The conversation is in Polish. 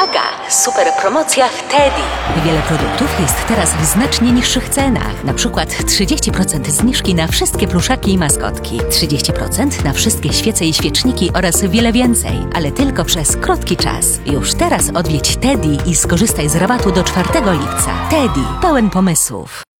Uwaga! Super promocja w Teddy. Wiele produktów jest teraz w znacznie niższych cenach. Na przykład 30% zniżki na wszystkie pluszaki i maskotki, 30% na wszystkie świece i świeczniki oraz wiele więcej, ale tylko przez krótki czas. Już teraz odwiedź Teddy i skorzystaj z rabatu do 4 lipca. Teddy, pełen pomysłów.